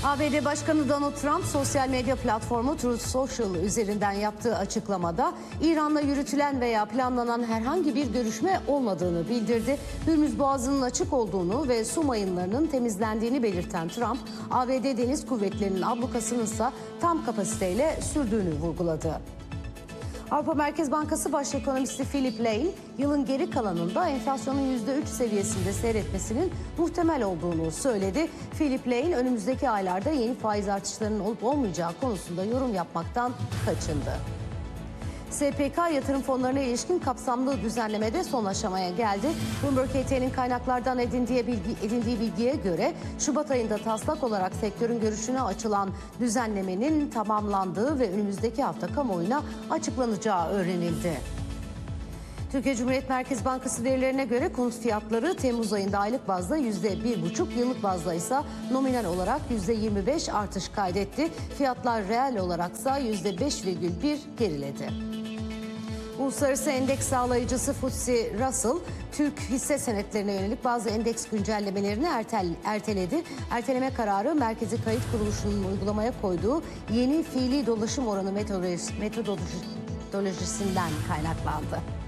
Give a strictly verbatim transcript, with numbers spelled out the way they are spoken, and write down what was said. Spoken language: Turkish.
A B D Başkanı Donald Trump sosyal medya platformu Truth Social üzerinden yaptığı açıklamada İran'la yürütülen veya planlanan herhangi bir görüşme olmadığını bildirdi. Hürmüz Boğazı'nın açık olduğunu ve su mayınlarının temizlendiğini belirten Trump, A B D Deniz Kuvvetleri'nin ablukasının ise tam kapasiteyle sürdüğünü vurguladı. Avrupa Merkez Bankası Baş Ekonomisti Philip Lane, yılın geri kalanında enflasyonun yüzde üç seviyesinde seyretmesinin muhtemel olduğunu söyledi. Philip Lane, önümüzdeki aylarda yeni faiz artışlarının olup olmayacağı konusunda yorum yapmaktan kaçındı. S P K yatırım fonlarına ilişkin kapsamlı düzenlemede son aşamaya geldi. Bloomberg H T'nin kaynaklardan edindiği, bilgi, edindiği bilgiye göre Şubat ayında taslak olarak sektörün görüşüne açılan düzenlemenin tamamlandığı ve önümüzdeki hafta kamuoyuna açıklanacağı öğrenildi. Türkiye Cumhuriyet Merkez Bankası verilerine göre konut fiyatları Temmuz ayında aylık bazda yüzde bir buçuk, yıllık bazda ise nominal olarak yüzde yirmi beş artış kaydetti. Fiyatlar reel olaraksa yüzde beş virgül bir geriledi. Uluslararası endeks sağlayıcısı F T S E Russell, Türk hisse senetlerine yönelik bazı endeks güncellemelerini ertel, erteledi. Erteleme kararı Merkezi Kayıt Kuruluşu'nun uygulamaya koyduğu yeni fiili dolaşım oranı metodolojisinden kaynaklandı.